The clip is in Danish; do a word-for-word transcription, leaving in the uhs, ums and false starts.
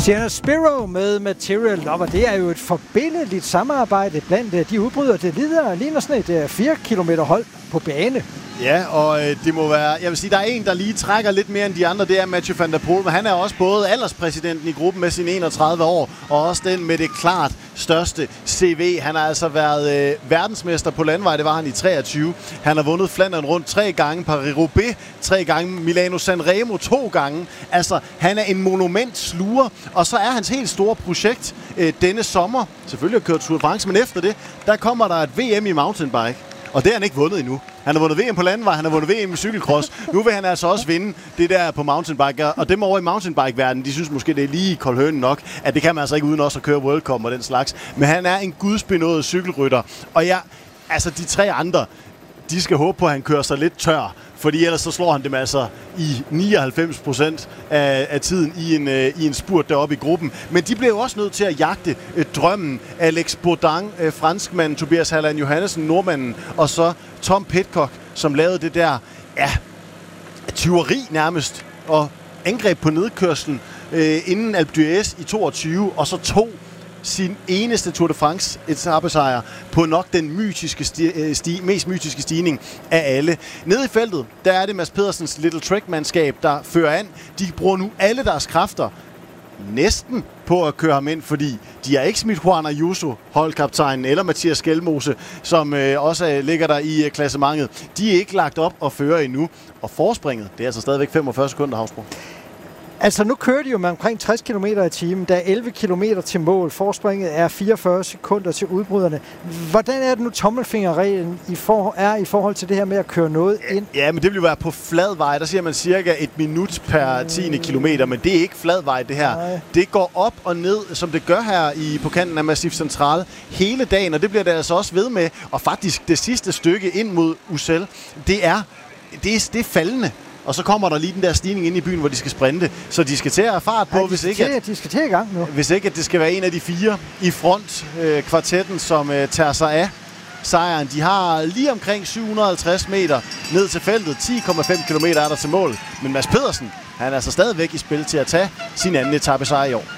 Sienna Spiro med Material Lover. Det er jo et forbindeligt samarbejde blandt de udbrydere. Det lider ligner sådan et fire kilometer hold på bane. Ja, og øh, det må være... Jeg vil sige, der er en, der lige trækker lidt mere end de andre. Det er Mathieu van der Poel, men han er også både alderspræsidenten i gruppen med sine enogtredive år, og også den med det klart største C V. Han har altså været øh, verdensmester på landvej. Det var han i treogtyve. Han har vundet Flandern rundt tre gange, Paris-Roubaix tre gange, Milano Sanremo to gange. Altså, han er en monumentsluger, og så er hans helt store projekt øh, denne sommer. Selvfølgelig har kørt Tour de France, men efter det, der kommer der et V M i mountainbike. Og det har han ikke vundet endnu. Han har vundet V M på landevej, han har vundet V M i cykelcross. Nu vil han altså også vinde det der på mountainbike. Og dem over i mountainbike-verdenen, de synes måske, det er lige koldhønen nok, at det kan man altså ikke uden også at køre World Cup og den slags. Men han er en gudsbenådet cykelrytter. Og ja, altså de tre andre, de skal håbe på, at han kører sig lidt tør. Fordi ellers så slår han dem altså i nioghalvfems procent af, af tiden i en, øh, i en spurt deroppe i gruppen. Men de blev jo også nødt til at jagte øh, drømmen. Alex Bourdin, øh, franskmanden, Tobias Halland Johannesen, nordmanden, og så Tom Pidcock, som lavede det der, ja, tyveri nærmest, og angreb på nedkørslen øh, inden Alpe d'Huez i toogtyve, og så to sin eneste Tour de France etapesejr på nok den mytiske sti- sti- mest mytiske stigning af alle. Nede i feltet, der er det Mads Pedersens Little Trek-mandskab, der fører an. De bruger nu alle deres kræfter næsten på at køre ham ind, fordi de har ikke smidt Juan Ayuso, holdkaptajnen, eller Mathias Skelmose, som øh, også øh, ligger der i øh, klassementet. De er ikke lagt op og fører endnu. Og forspringet, det er altså stadigvæk femogfyrre sekunder, Havsbro. Altså, nu kører de jo med omkring tres kilometer i timen. Der er elleve kilometer til mål. Forspringet er fireogfyrre sekunder til udbryderne. Hvordan er det nu, tommelfingerreglen i for, er i forhold til det her med at køre noget ind? Ja, men det vil jo være på flad vej. Der siger man cirka et minut per tiende kilometer, men det er ikke flad vej, det her. Nej. Det går op og ned, som det gør her i, på kanten af Massif Central hele dagen, og det bliver det altså også ved med. Og faktisk, det sidste stykke ind mod Ussel, det er, det er, det er faldende. Og så kommer der lige den der stigning ind i byen, hvor de skal sprinte. Så de skal til at have fart på, ja, hvis ikke, til, at, de skal til i gang nu. Hvis ikke, at det skal være en af de fire i front, øh, kvartetten, som øh, tager sig af sejren. De har lige omkring syv hundrede og halvtreds meter ned til feltet. ti komma fem kilometer er der til mål. Men Mads Pedersen, han er altså stadigvæk i spil til at tage sin anden etape sejr i år.